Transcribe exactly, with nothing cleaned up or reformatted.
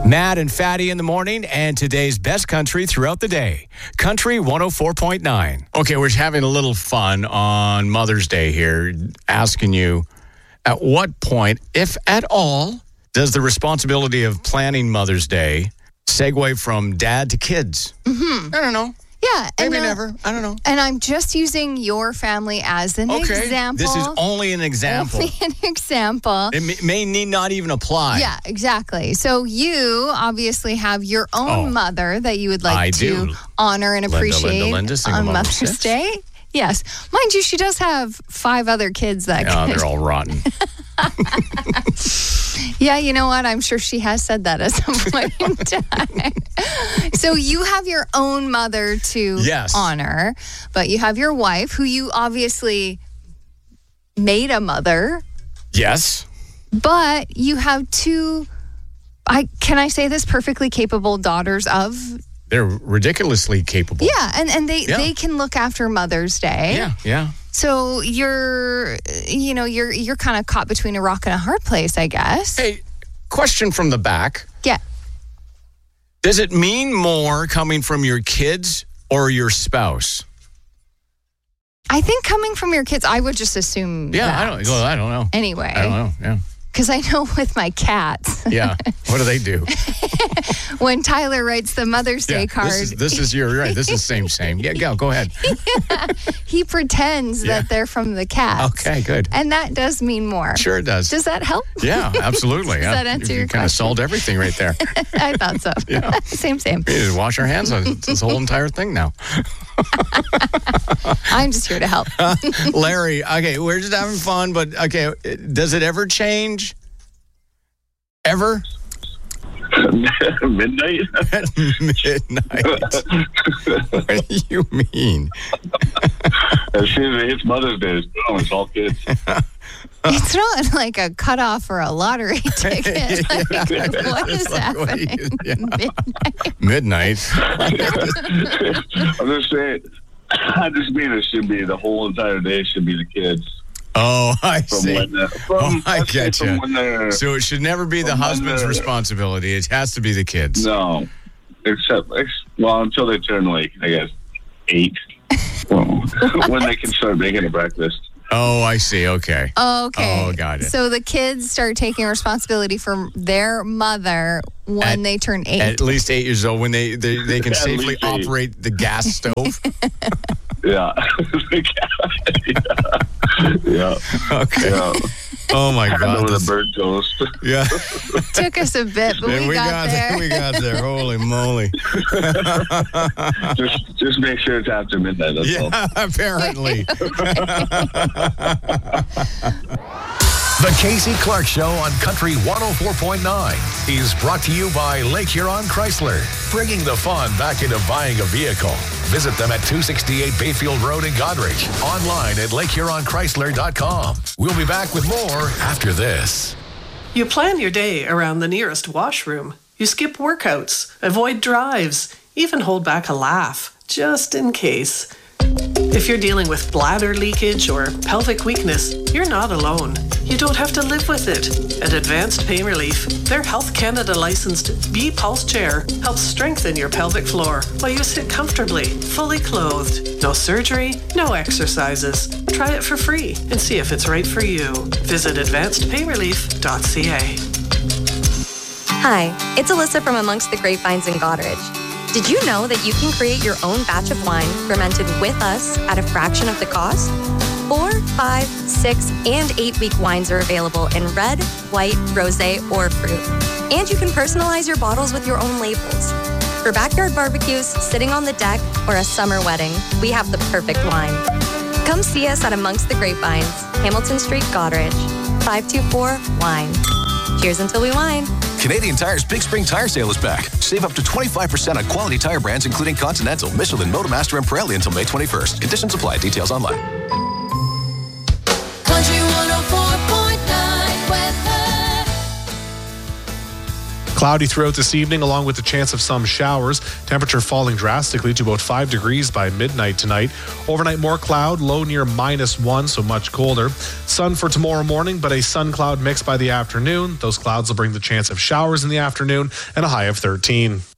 Matt and Fatty in the morning, and today's best country throughout the day. Country one oh four point nine. Okay, we're having a little fun on Mother's Day here, asking you, at what point, if at all, does the responsibility of planning Mother's Day segue from dad to kids? Mm-hmm. I don't know. Yeah. Maybe and, uh, never. I don't know. And I'm just using your family as an okay. example. This is only an example. Only an example. It may, may need not even apply. Yeah, exactly. So you obviously have your own Oh, mother that you would like I to do. honor and Linda, appreciate Linda, Linda, single on mom of Mother's six. Day. Yes. Mind you, she does have five other kids that Oh, could. they're all rotten. Yeah, you know what? I'm sure she has said that at some point in time. So you have your own mother to Yes. honor, but you have your wife, who you obviously made a mother, Yes. but you have two, I can I say this, perfectly capable daughters of... They're ridiculously capable. Yeah, and, and they, Yeah. they can look after Mother's Day. Yeah, yeah. So you're, you know, you're you're kind of caught between a rock and a hard place, I guess. Hey, question from the back. Yeah. Does it mean more coming from your kids or your spouse? I think coming from your kids, I would just assume Yeah, that. I don't. Well, I don't know. Anyway. I don't know. Yeah. Because I know with my cats, Yeah. What do they do? when Tyler writes the Mother's Day Yeah, card, This is, this is you're right. This is same same. Yeah, go go ahead. he pretends Yeah. that they're from the cats. Okay, good. And that does mean more. Sure it does. Does that help? Yeah, absolutely. Does yeah. that answer you, your you kind of question? solved everything right there. I thought so. Yeah. Same, same. We need to wash our hands on this whole entire thing now. I'm just here to help. Larry, okay, we're just having fun, but okay, does it ever change? Ever? Midnight? At midnight. What do you mean? As soon as it hits Mother's Day, it's, oh, it's all kids. It's not like a cutoff or a lottery ticket. Like, what It's is like, what do happening? you- yeah. Midnight. Midnight. I'm just saying, I just mean it should be the whole entire day should be the kids. Oh, I From see. when the, from, Oh, I I'd say get from you. when they're- So it should never be the From when husband's they're- responsibility. It has to be the kids. No, except ex- well until they turn like I guess eight, well, when they can start making a breakfast. Oh, I see. Okay. Okay. Oh, got it. So the kids start taking responsibility for their mother when At- they turn eight. At least eight years old, when they they, they can At safely least eight. operate the gas stove. Yeah, yeah, yeah. Okay. yeah. Oh my I know God. the this- bird toast. Yeah. Took us a bit, but And we, got, there. We got there. Holy moly. just, just make sure it's after midnight. That's all. Yeah, apparently. The Casey Clark Show on Country one oh four point nine is brought to you by Lake Huron Chrysler, bringing the fun back into buying a vehicle. Visit them at two sixty-eight Bayfield Road in Goderich. Online at lake huron chrysler dot com. We'll be back with more after this. You plan your day around the nearest washroom. You skip workouts, avoid drives, even hold back a laugh, just in case. If you're dealing with bladder leakage or pelvic weakness, you're not alone. You don't have to live with it. At Advanced Pain Relief, their Health Canada licensed B-Pulse chair helps strengthen your pelvic floor while you sit comfortably, fully clothed. No surgery, no exercises. Try it for free and see if it's right for you. Visit advanced pain relief dot c a. Hi, it's Alyssa from Amongst the Grapevines in Goderich. Did you know that you can create your own batch of wine fermented with us at a fraction of the cost? Four, five, six, and eight-week wines are available in red, white, rosé, or fruit. And you can personalize your bottles with your own labels. For backyard barbecues, sitting on the deck, or a summer wedding, we have the perfect wine. Come see us at Amongst the Grapevines, Hamilton Street, Goderich. five two four wine. Cheers until we wine. Canadian Tire's Big Spring Tire Sale is back. Save up to twenty-five percent on quality tire brands including Continental, Michelin, Motomaster, and Pirelli until May twenty-first. Conditions apply. Details online. Country one oh four point nine weather. Cloudy throughout this evening, along with the chance of some showers. Temperature falling drastically to about five degrees by midnight tonight. Overnight, more cloud, low near minus one, so much colder. Sun for tomorrow morning, but a sun-cloud mix by the afternoon. Those clouds will bring the chance of showers in the afternoon and a high of thirteen.